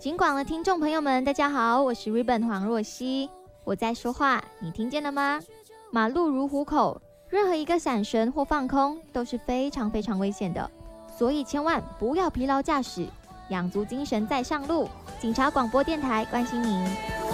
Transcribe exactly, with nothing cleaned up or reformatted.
警广的听众朋友们，大家好，我是 Ribbon 黄若曦，我在说话，你听见了吗？马路如虎口，任何一个闪神或放空都是非常非常危险的，所以千万不要疲劳驾驶，养足精神再上路。警察广播电台关心您。